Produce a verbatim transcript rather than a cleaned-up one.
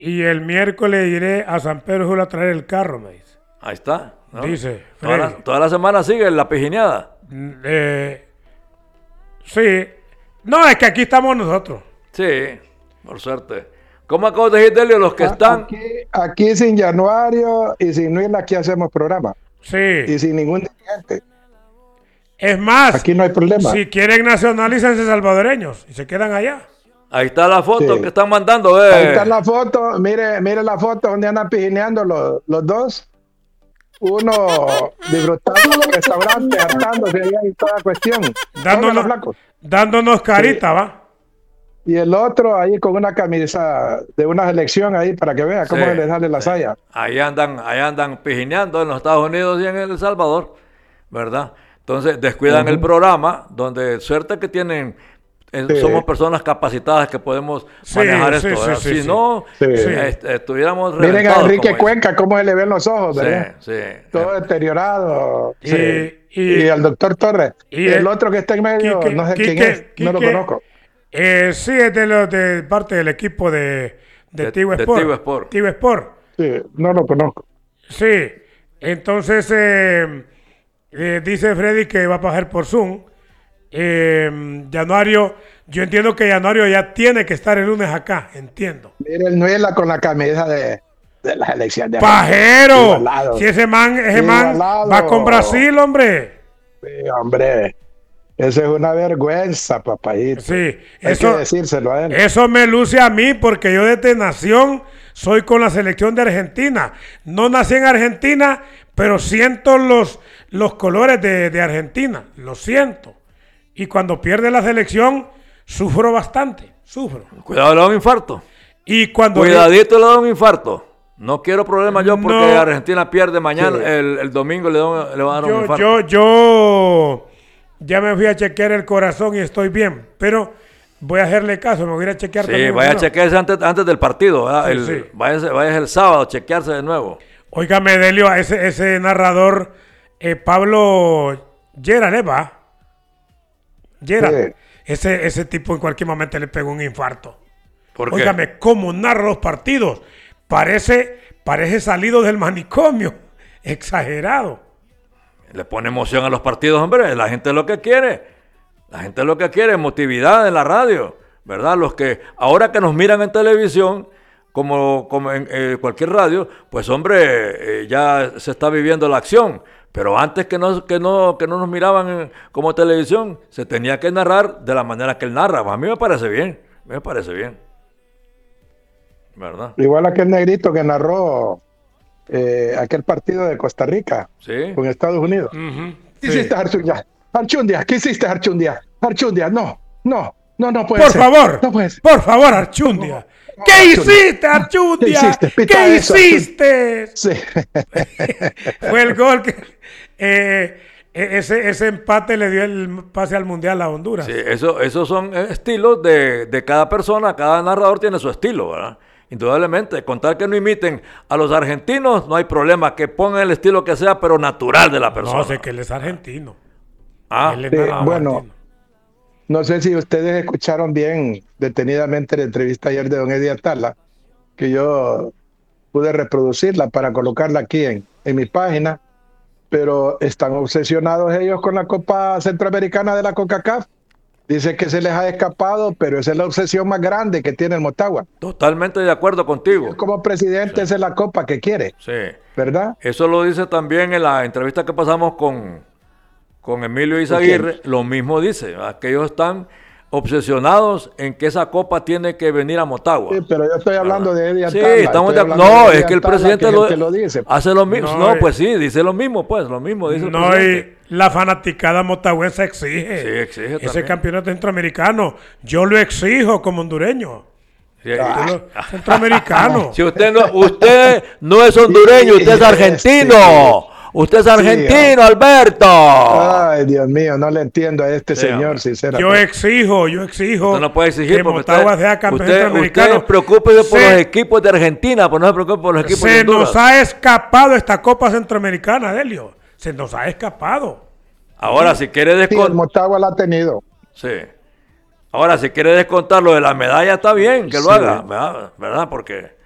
Y el miércoles iré a San Pedro Sula a traer el carro, me dice. Ahí está, ¿no? Dice Toda la, Freddy. toda la semana sigue la pijineada. Mm, Eh, sí. No, es que aquí estamos nosotros. Sí, por suerte. ¿Cómo acabo de decir, Delio? Los que A- están... Aquí, aquí sin Januario y sin Luis, aquí hacemos programa. Sí. Y sin ningún dirigente. Es más, Aquí no hay problema. si quieren nacionalícense salvadoreños y se quedan allá. Ahí está la foto Sí. que están mandando. Eh. Ahí está la foto, mire, mire la foto donde andan pijineando los, los dos. Uno disfrutando del restaurante, hartándose allá y toda cuestión. Dándonos, Póngalo, flaco. dándonos carita, ¿va? Y el otro ahí con una camisa de una selección ahí para que vea cómo Sí, le sale la sí. saya. Ahí andan, ahí andan pijineando en los Estados Unidos y en El Salvador, ¿verdad? Entonces descuidan Ujú. el programa, donde suerte que tienen, eh, Sí. somos personas capacitadas que podemos Sí, manejar sí, esto, sí, ¿verdad? sí, si sí. no, Sí. eh, est- estuviéramos Miren a reventados, Enrique como dicen. Cuenca cómo se le ven los ojos, ¿verdad? Sí, sí. Todo Eh, deteriorado. Y- Sí. y- Y, al doctor Torres. y Y el el- otro que está en medio, Quique- no sé quién Quique- es, no lo Quique- conozco. Eh, sí, es de, lo, de parte del equipo de, de, De- Tigo de Sport. Tigo Sport. Tigo Sport. Sí, no lo conozco. Sí. Entonces, eh, eh, dice Freddy que va a pasar por Zoom. Eh, Januario, yo entiendo que Januario ya tiene que estar el lunes acá, entiendo. Mira el Nuela con la camisa de, de la selección de ¡Pajero! Igualado. Si ese man, ese man Igualado. va con Brasil, hombre. Sí, hombre, eso es una vergüenza, papayito. Sí, Hay eso, que decírselo a él. eso me luce a mí porque yo desde nación soy con la selección de Argentina. No nací en Argentina, pero siento los, los colores de, de Argentina. Lo siento. Y cuando pierde la selección, sufro bastante. Sufro. Cuidado, le da un infarto. Y cuando... Cuidadito, le da un infarto. No quiero problemas yo porque No. Argentina pierde mañana, Sí. el, el domingo le, da un- le va a dar un Yo, infarto. yo, yo ya me fui a chequear el corazón y estoy bien, pero voy a hacerle caso, me voy a ir a chequear Sí, también. vaya a ¿no? chequearse antes, antes del partido. ¿verdad? Sí, el, sí. Váyase, váyase el sábado a chequearse de nuevo. Óigame, Delio, ese, ese narrador, eh, Pablo Gerard, ¿eh, va? Gerard. Sí. Ese, ese tipo en cualquier momento le pegó un infarto. ¿Por qué? Óigame, cómo narra los partidos. Parece, parece salido del manicomio. Exagerado. Le pone emoción a los partidos, hombre. La gente es lo que quiere. La gente es lo que quiere, emotividad en la radio, ¿verdad? Los que ahora que nos miran en televisión, como, como en eh, cualquier radio, pues hombre, eh, ya se está viviendo la acción. Pero antes que no, que no, que no nos miraban en- como televisión, se tenía que narrar de la manera que él narra. A mí me parece bien, me parece bien. ¿Verdad? Igual aquel negrito que narró eh, aquel partido de Costa Rica Sí. con Estados Unidos. Ujú, ¿Qué sí. hiciste, Archundia? Archundia, ¿qué hiciste, Archundia? Archundia, no, no, no, no puede Por ser. favor, No puede ser. por favor, Archundia. No, ¿Qué Archundia. hiciste, Archundia? ¿Qué hiciste? Pita ¿Qué eso, hiciste? Sí. Fue el gol que eh, eh, ese, ese empate le dio el pase al Mundial a Honduras. Sí, eso, esos son eh, estilos de, de cada persona, cada narrador tiene su estilo, ¿verdad? Indudablemente, con tal que no imiten a los argentinos, no hay problema, que pongan el estilo que sea, pero natural de la persona. No sé que él es argentino. Ah, Él es Sí, narrador bueno. argentino. No sé si ustedes escucharon bien detenidamente la entrevista ayer de don Eddie Atala, que yo pude reproducirla para colocarla aquí en, en mi página, pero están obsesionados ellos con la Copa Centroamericana de la CONCACAF. Dice que se les ha escapado, pero esa es la obsesión más grande que tiene el Motagua. totalmente de acuerdo contigo. Como presidente, esa es la copa que quiere, Sí. ¿verdad? Eso lo dice también en la entrevista que pasamos con, con Emilio Izaguirre, lo mismo dice, ¿verdad? Que ellos están obsesionados en que esa copa tiene que venir a Motagua. Sí, pero yo estoy hablando de Eddie Sí, Atala. estamos estoy de hablando No, de es Eddie que el Atala, presidente que es lo, el que lo dice. hace lo mismo. No, No, eh. pues sí, dice lo mismo, pues, lo mismo dice el No, presidente. y la fanaticada motagüense exige. Sí, exige Ese también. campeonato centroamericano. Yo lo exijo como hondureño. Sí, Ah. Yo lo- Centroamericano. Si usted no, usted no es hondureño, usted es argentino. Usted es argentino, Alberto. Ay, Dios mío, no le entiendo a este Sí, señor, hombre. sinceramente. Yo exijo, yo exijo Usted no puede exigir que porque Motagua usted, sea campeón usted, centroamericano. usted preocúpese por Se- los equipos de Argentina, pero no se preocupe por los equipos de Se Honduras. nos ha escapado esta Copa Centroamericana, Delio. Se nos ha escapado. Ahora, si quiere Sí, el descontar, Motagua la ha tenido. sí. Ahora, si quiere descontar lo de la medalla, está bien que lo Sí. haga, ¿verdad? ¿verdad? Porque